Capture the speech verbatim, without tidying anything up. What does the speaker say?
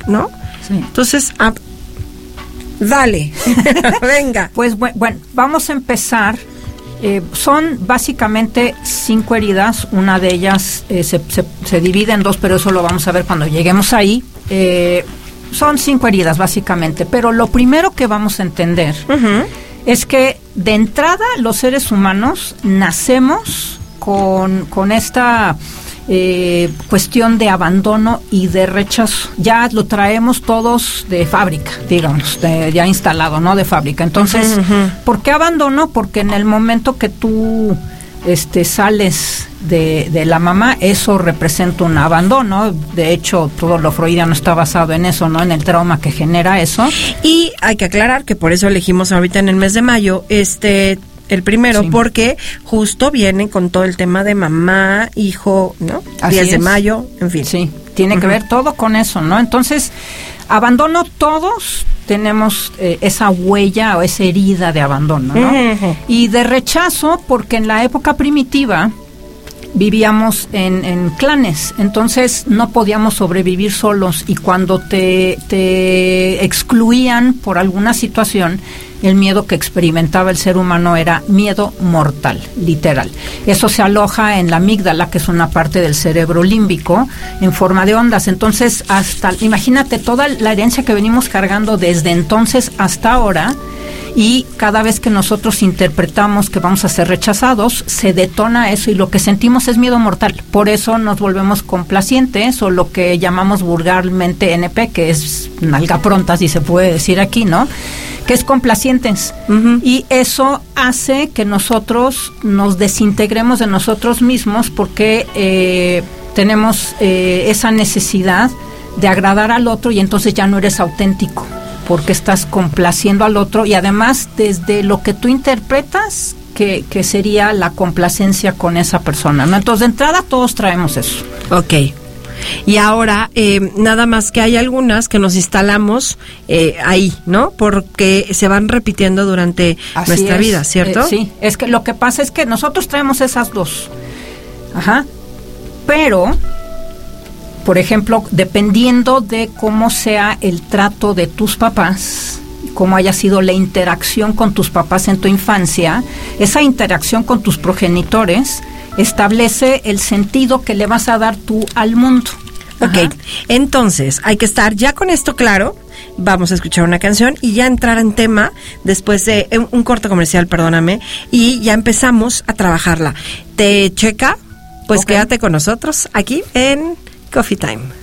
¿no? Sí. Entonces, ah, dale, venga. Pues bueno, bueno, vamos a empezar. Eh, son básicamente cinco heridas. Una de ellas eh, se, se, se divide en dos, pero eso lo vamos a ver cuando lleguemos ahí. Eh, son cinco heridas básicamente, pero lo primero que vamos a entender uh-huh. es que de entrada los seres humanos nacemos con, con esta eh, cuestión de abandono y de rechazo. Ya lo traemos todos de fábrica, digamos, de, ya instalado, ¿no? De fábrica. Entonces, uh-huh. ¿por qué abandono? Porque en el momento que tú este, sales de, de la mamá, eso representa un abandono. De hecho, todo lo freudiano está basado en eso, ¿no? En el trauma que genera eso. Y hay que aclarar que por eso elegimos ahorita en el mes de mayo, este... el primero, sí. porque justo viene con todo el tema de mamá, hijo, ¿no? Así diez es. de mayo, en fin. Sí, tiene uh-huh. que ver todo con eso, ¿no? Entonces, abandono, todos tenemos eh, esa huella o esa herida de abandono, ¿no? Uh-huh. Y de rechazo, porque en la época primitiva vivíamos en, en clanes, entonces no podíamos sobrevivir solos, y cuando te, te excluían por alguna situación, el miedo que experimentaba el ser humano era miedo mortal, literal. Eso se aloja en la amígdala, que es una parte del cerebro límbico, en forma de ondas. Entonces, hasta, imagínate toda la herencia que venimos cargando desde entonces hasta ahora, y cada vez que nosotros interpretamos que vamos a ser rechazados, se detona eso, y lo que sentimos es miedo mortal. Por eso nos volvemos complacientes, o lo que llamamos vulgarmente N P, que es nalga pronta, si se puede decir aquí, ¿no? Que es complacientes. Uh-huh. Y eso hace que nosotros nos desintegremos de nosotros mismos, porque eh, tenemos eh, esa necesidad de agradar al otro, y entonces ya no eres auténtico, porque estás complaciendo al otro, y además desde lo que tú interpretas que, que sería la complacencia con esa persona, ¿no? Entonces, de entrada, todos traemos eso. Ok. Y ahora, eh, nada más que hay algunas que nos instalamos eh, ahí, ¿no? Porque se van repitiendo durante Así nuestra es. vida, ¿cierto? Eh, sí, es que lo que pasa es que nosotros traemos esas dos. Ajá. Pero, por ejemplo, dependiendo de cómo sea el trato de tus papás, cómo haya sido la interacción con tus papás en tu infancia, esa interacción con tus progenitores establece el sentido que le vas a dar tú al mundo. Ok, Ajá. Entonces hay que estar ya con esto claro. Vamos a escuchar una canción y ya entrar en tema después de un, un corto comercial, perdóname, y ya empezamos a trabajarla. ¿Te checa? Pues okay. Quédate con nosotros aquí en Coffee Time.